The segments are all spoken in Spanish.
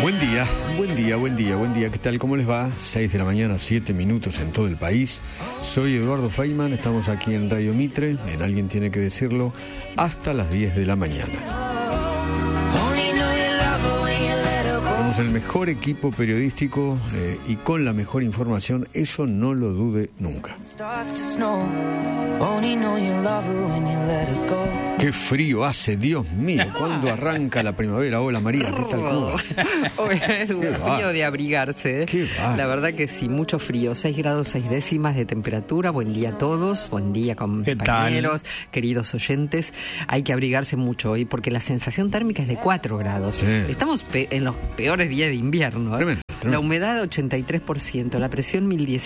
Buen día, buen día, buen día, buen día. ¿Qué tal? ¿Cómo les va? 6 de la mañana, 7 minutos en todo el país. Soy Eduardo Feynman, estamos aquí en Radio Mitre, en Alguien Tiene que Decirlo, hasta las 10 de la mañana. Tenemos el mejor equipo periodístico y con la mejor información, eso no lo dude nunca. Qué frío hace, Dios mío, ¿cuándo arranca la primavera? Hola María, ¿qué tal? ¿Cómo va? Es un frío de abrigarse, ¿eh? Qué va. La verdad que sí, mucho frío, 6 grados 6 décimas de temperatura. Buen día a todos, buen día compañeros, queridos oyentes. Hay que abrigarse mucho hoy porque la sensación térmica es de 4 grados. Sí. Estamos en los peores días de invierno, ¿eh? Tremendo. La humedad 83%, la presión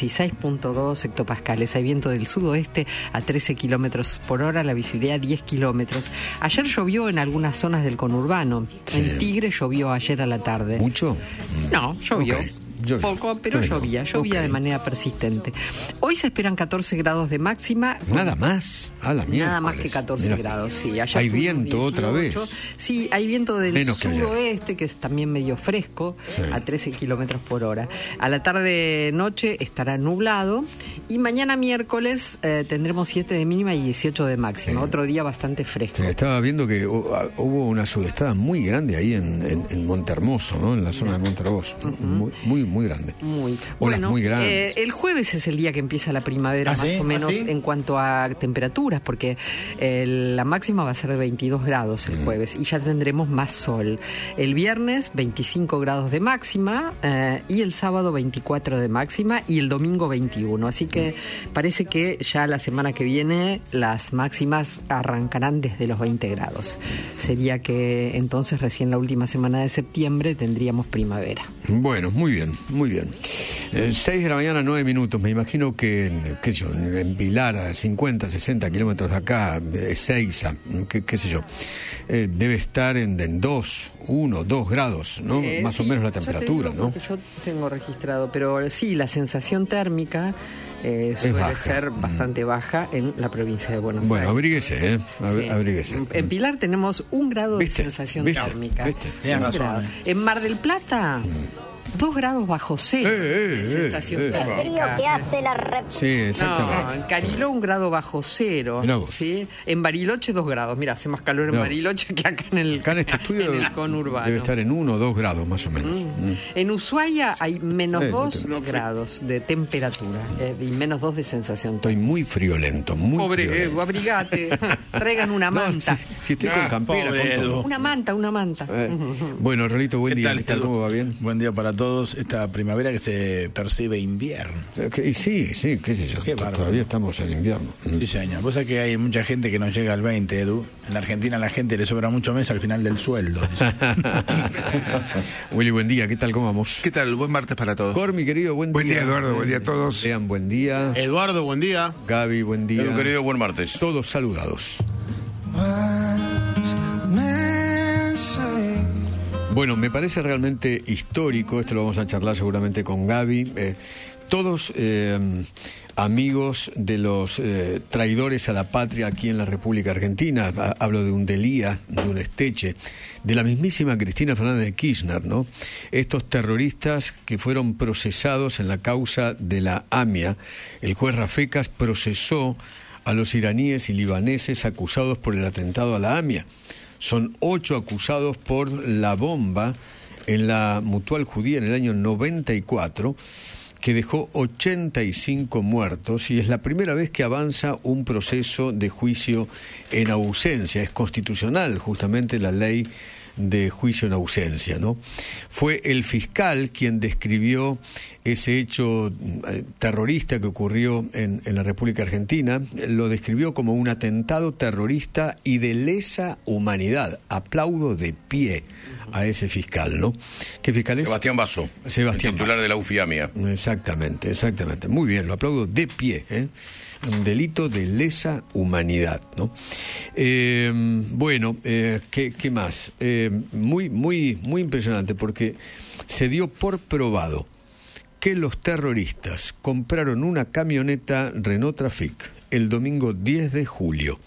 1016.2 hectopascales, hay viento del sudoeste a 13 kilómetros por hora, la visibilidad 10 kilómetros. Ayer llovió en algunas zonas del conurbano. Sí. En Tigre llovió ayer a la tarde. ¿Mucho? No, llovió. Okay. Poco, pero llovía okay. de manera persistente. Hoy se esperan 14 grados de máxima. Nada más, a la mierda. Nada más que 14 grados, sí. Ayer hay fuimos viento 18. Otra vez. Sí, hay viento del Menos que sudoeste, que es también medio fresco, sí, a 13 kilómetros por hora. A la tarde-noche estará nublado y mañana miércoles tendremos 7 de mínima y 18 de máxima. Otro día bastante fresco. Sí, estaba viendo que hubo una sudestada muy grande ahí en Montehermoso, ¿no? En la zona de Montehermoso. Muy grande. Muy Olas bueno. Muy grandes. El jueves es el día que empieza la primavera, más o menos, en cuanto a temperaturas, porque la máxima va a ser de 22 grados el jueves y ya tendremos más sol. El viernes 25 grados de máxima y el sábado 24 de máxima y el domingo 21. Así que parece que ya la semana que viene las máximas arrancarán desde los 20 grados. Sería que entonces recién la última semana de septiembre tendríamos primavera. Bueno, muy bien, muy bien. 6 de la mañana, 9 minutos. Me imagino que en Pilar, a 50, 60 kilómetros de acá, Ezeiza, qué sé yo, debe estar en 2 grados, ¿no? Más o menos la temperatura, ¿no? Yo tengo registrado, pero sí, la sensación térmica suele ser bastante baja en la provincia de Buenos Aires. Bueno, abríguese, abríguese. En Pilar tenemos 1 grado de sensación térmica. Tienes razón. En Mar del Plata, 2 grados bajo cero de sensación térmica. Que hace la Sí, exactamente. No, en Cariló 1 grado bajo cero. ¿Sí? En Bariloche 2 grados. Mira, hace más calor en Bariloche que acá en este estudio en el conurbano. Debe estar en 1 o 2 grados más o menos. En Ushuaia hay menos 2 grados de temperatura y menos 2 de sensación térmica. Estoy muy friolento, muy Pobre friolento. Abrigate. Traigan una manta. No, si estoy con campera, con todo. Una manta. Bueno, Rolito, buen día. ¿Qué tal? ¿Cómo va? ¿Bien? Buen día para todos. Esta primavera que se percibe invierno. Sí, qué sé yo. Todavía estamos en invierno. Sí, señor. Vos sabés que hay mucha gente que no llega al 20, Edu. En la Argentina a la gente le sobra mucho mes al final del sueldo. Willy, buen día. ¿Qué tal? ¿Cómo vamos? ¿Qué tal? Buen martes para todos. Cor, mi querido, buen día. Buen día, Eduardo. Buen día a todos. Lean, buen día. Eduardo, buen día. Gaby, buen día. Edu, querido, buen martes. Todos saludados. Bueno, me parece realmente histórico, esto lo vamos a charlar seguramente con Gaby, todos amigos de los traidores a la patria aquí en la República Argentina. Hablo de un Delía, de un Esteche, de la mismísima Cristina Fernández de Kirchner, ¿no? Estos terroristas que fueron procesados en la causa de la AMIA. El juez Rafecas procesó a los iraníes y libaneses acusados por el atentado a la AMIA. Son 8 acusados por la bomba en la Mutual Judía en el año 94, que dejó 85 muertos, y es la primera vez que avanza un proceso de juicio en ausencia. Es constitucional justamente la ley de juicio en ausencia, ¿no? Fue el fiscal quien describió ese hecho terrorista que ocurrió en la República Argentina, lo describió como un atentado terrorista y de lesa humanidad. Aplaudo de pie a ese fiscal, ¿no? ¿Qué fiscal es? Sebastián Basso, Sebastián el titular Basso. de la UFIAMIA. Exactamente. Muy bien, lo aplaudo de pie, ¿eh? Un delito de lesa humanidad, ¿no? ¿Qué más? Muy impresionante, porque se dio por probado que los terroristas compraron una camioneta Renault Trafic el domingo 10 de julio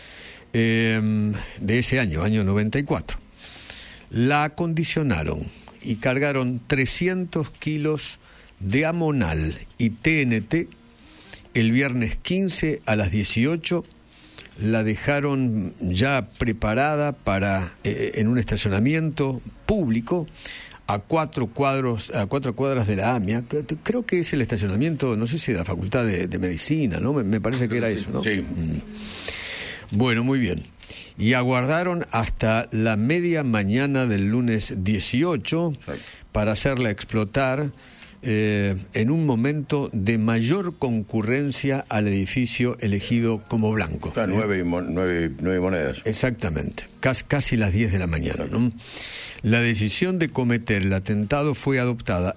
de ese año 94. La acondicionaron y cargaron 300 kilos de Amonal y TNT el viernes 15 a las 18. La dejaron ya preparada en un estacionamiento público a 4 cuadras de la AMIA. Creo que es el estacionamiento, no sé si de la Facultad de Medicina, ¿no? Me parece que era eso, ¿no? Sí. Bueno, muy bien. Y aguardaron hasta la media mañana del lunes 18 para hacerla explotar en un momento de mayor concurrencia al edificio elegido como blanco. Claro, 9 monedas. Exactamente, casi las 10 de la mañana, ¿no? La decisión de cometer el atentado fue adoptada